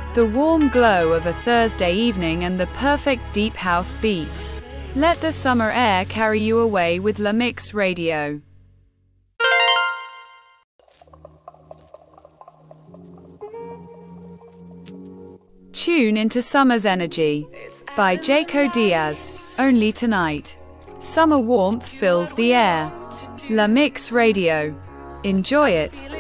The warm glow of a Thursday evening and the perfect deep house beat. Let the summer air carry you away with La Mix Radio. Tune into Summer's Energy by Jaco Diaz, only tonight. Summer warmth fills the air. La Mix Radio. Enjoy it.